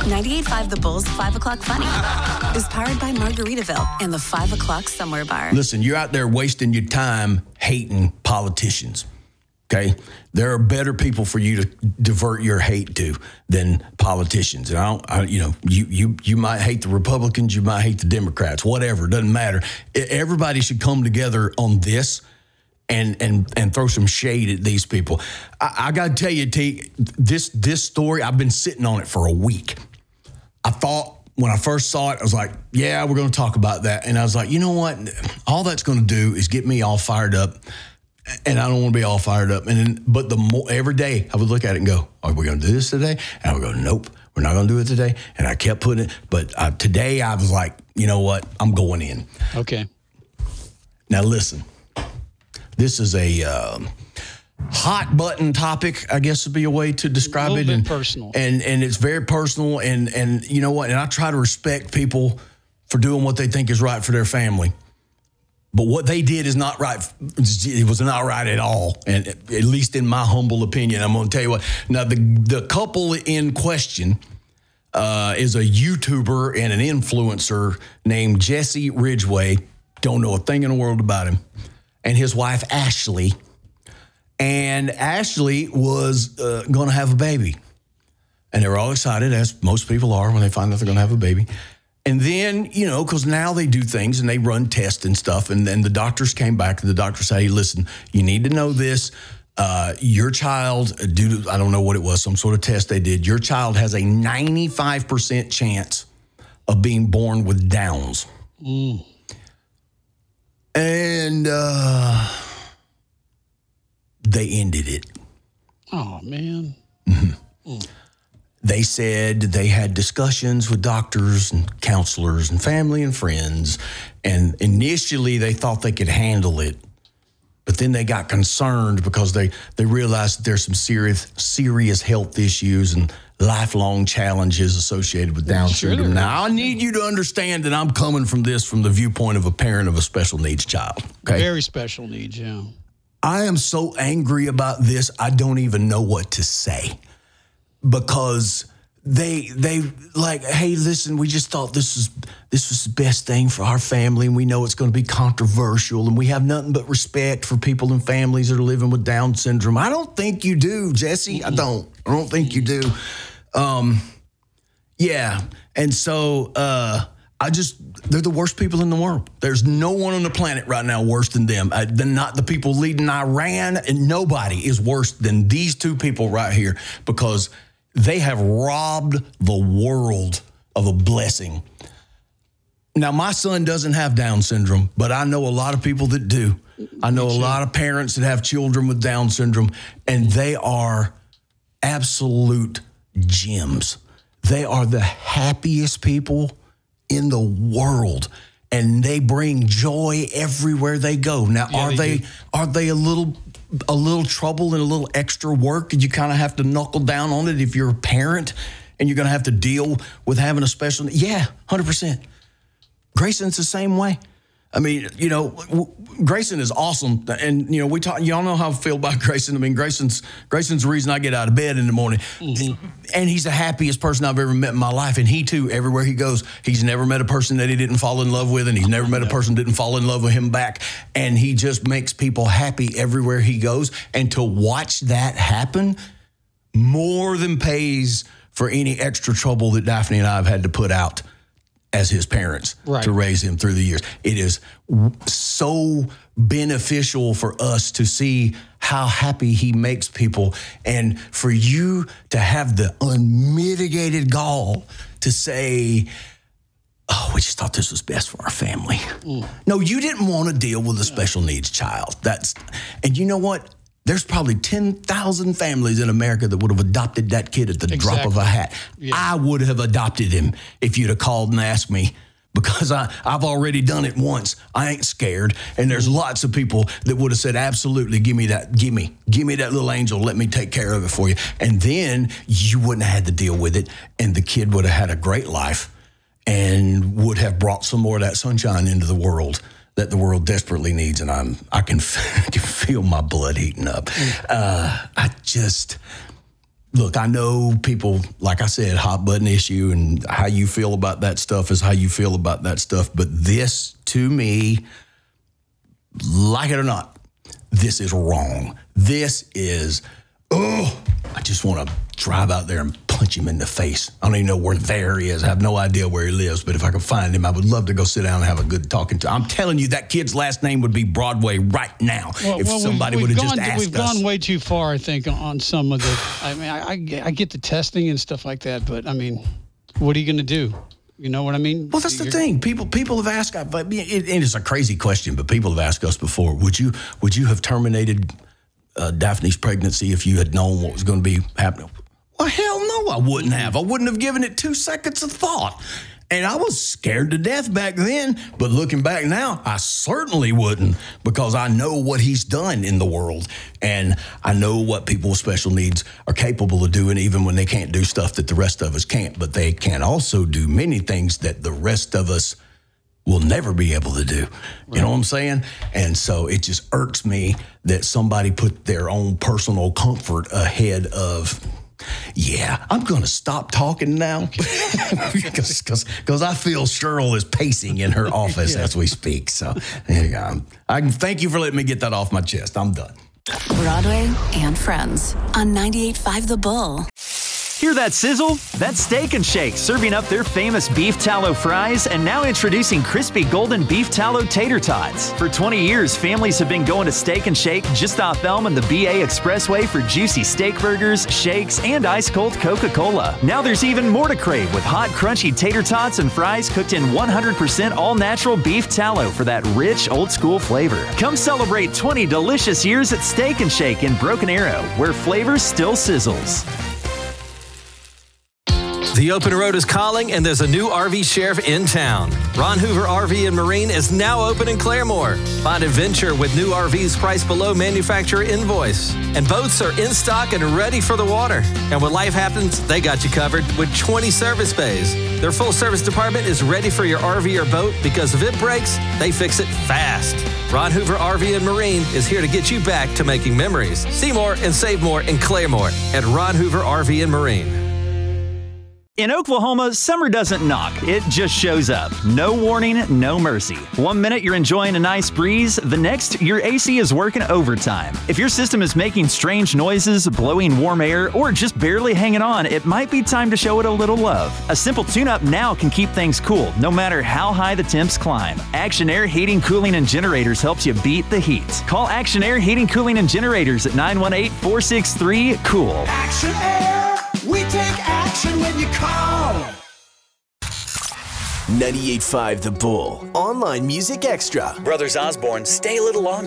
98.5 The Bull's 5 o'clock funny is powered by Margaritaville and the 5 o'clock somewhere bar. Listen, you're out there wasting your time hating politicians. Okay, there are better people for you to divert your hate to than politicians. And you might hate the Republicans, you might hate the Democrats, whatever. It doesn't matter. Everybody should come together on this and throw some shade at these people. I got to tell you, T, this story, I've been sitting on it for a week. I thought when I first saw it, I was like, yeah, we're going to talk about that. And I was like, you know what? All that's going to do is get me all fired up. And I don't want to be all fired up. But the more every day I would look at it and go, are we going to do this today? And I would go, nope, we're not going to do it today. And I kept putting it. But today I was like, you know what? I'm going in. Okay. Now listen, this is a hot button topic, I guess would be a way to describe it. And personal. And it's very personal. And you know what? And I try to respect people for doing what they think is right for their family. But what they did is not right. It was not right at all. And at least in my humble opinion, I'm going to tell you what. Now, the couple in question is a YouTuber and an influencer named Jesse Ridgway. Don't know a thing in the world about him. And his wife, Ashley. And Ashley was going to have a baby. And they were all excited, as most people are when they find out they're going to have a baby. And then, you know, because now they do things and they run tests and stuff. And then the doctors came back and the doctor said, hey, listen, you need to know this. Your child, due to, I don't know what it was, some sort of test they did, your child has a 95% chance of being born with Downs. Mm. And they ended it. Oh, man. Mm-hmm. Mm. They said they had discussions with doctors and counselors and family and friends. And initially they thought they could handle it. But then they got concerned because they realized that there's some serious health issues and lifelong challenges associated with Down syndrome. Now, I need you to understand that I'm coming from the viewpoint of a parent of a special needs child. Okay? Very special needs, yeah. I am so angry about this, I don't even know what to say. Because they like, hey, listen, we just thought this was the best thing for our family, and we know it's going to be controversial, and we have nothing but respect for people and families that are living with Down syndrome. I don't think you do, Jesse. I don't think you do. Yeah, and so they're the worst people in the world. There's no one on the planet right now worse than them. Not the people leading Iran, and nobody is worse than these two people right here, because they have robbed the world of a blessing. Now, my son doesn't have Down syndrome, but I know a lot of people that do. I know a lot of parents that have children with Down syndrome, and they are absolute gems. They are the happiest people in the world, and they bring joy everywhere they go. Now, are they a little trouble and a little extra work? You kind of have to knuckle down on it if you're a parent and you're going to have to deal with having a special. Yeah, 100%. Grayson's the same way. I mean, you know, Grayson is awesome. And, you know, y'all know how I feel about Grayson. I mean, Grayson's the reason I get out of bed in the morning. Mm-hmm. And he's the happiest person I've ever met in my life. And he, too, everywhere he goes, he's never met a person that he didn't fall in love with, and he's never met a person that didn't fall in love with him back. And he just makes people happy everywhere he goes. And to watch that happen more than pays for any extra trouble that Daphne and I have had to put out as his parents to raise him through the years. It is so beneficial for us to see how happy he makes people, and for you to have the unmitigated gall to say, oh, we just thought this was best for our family. Mm. No, you didn't want to deal with a special needs child. And you know what? There's probably 10,000 families in America that would have adopted that kid at the drop of a hat. Yeah. I would have adopted him if you'd have called and asked me, because I've already done it once. I ain't scared. And there's lots of people that would have said, absolutely, give me that little angel. Let me take care of it for you. And then you wouldn't have had to deal with it. And the kid would have had a great life and would have brought some more of that sunshine into the world that the world desperately needs. And I can feel my blood heating up. look, I know people, like I said, hot button issue, and how you feel about that stuff is how you feel about that stuff. But this, to me, like it or not, this is wrong. This is, I just want to drive out there and punch him in the face. I don't even know where there is. I have no idea where he lives, but if I could find him, I would love to go sit down and have a good talking to him. I'm telling you, that kid's last name would be Broadway right now if somebody would have just asked us. We've gone way too far, I think, on some of the, I mean, I get the testing and stuff like that, but I mean, what are you going to do? You know what I mean? Well, that's the thing. People have asked, but it's a crazy question, but people have asked us before, would you have terminated Daphne's pregnancy if you had known what was going to be happening? Well, hell no, I wouldn't have. I wouldn't have given it 2 seconds of thought. And I was scared to death back then, but looking back now, I certainly wouldn't, because I know what he's done in the world. And I know what people with special needs are capable of doing, even when they can't do stuff that the rest of us can't. But they can also do many things that the rest of us will never be able to do. You know what I'm saying? And so it just irks me that somebody put their own personal comfort ahead of... Yeah, I'm going to stop talking now because I feel Cheryl is pacing in her office as we speak. So there you go. I can thank you for letting me get that off my chest. I'm done. Broadway and Friends on 98.5 The Bull. Hear that sizzle? That's Steak 'n Shake serving up their famous beef tallow fries and now introducing crispy golden beef tallow tater tots. For 20 years, families have been going to Steak 'n Shake just off Elm and the BA Expressway for juicy steak burgers, shakes, and ice-cold Coca-Cola. Now there's even more to crave with hot, crunchy tater tots and fries cooked in 100% all-natural beef tallow for that rich, old-school flavor. Come celebrate 20 delicious years at Steak 'n Shake in Broken Arrow, where flavor still sizzles. The open road is calling, and there's a new RV sheriff in town. Ron Hoover RV and Marine is now open in Claremore. Find adventure with new RVs priced below manufacturer invoice. And boats are in stock and ready for the water. And when life happens, they got you covered with 20 service bays. Their full service department is ready for your RV or boat, because if it breaks, they fix it fast. Ron Hoover RV and Marine is here to get you back to making memories. See more and save more in Claremore at Ron Hoover RV and Marine. In Oklahoma, summer doesn't knock, it just shows up. No warning, no mercy. 1 minute you're enjoying a nice breeze, the next your AC is working overtime. If your system is making strange noises, blowing warm air, or just barely hanging on, it might be time to show it a little love. A simple tune-up now can keep things cool, no matter how high the temps climb. Action Air Heating, Cooling, and Generators helps you beat the heat. Call Action Air Heating, Cooling, and Generators at 918-463-COOL. Action Air! We take action when you call. 98.5 The Bull. Online Music Extra. Brothers Osborne, stay a little longer.